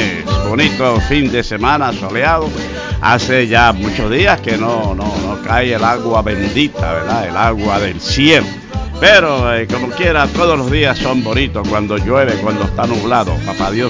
viernes, bonito fin de semana soleado. Hace ya muchos días que no cae el agua bendita, ¿verdad? El agua del cielo. Pero como quiera, todos los días son bonitos cuando llueve, cuando está nublado. Papá Dios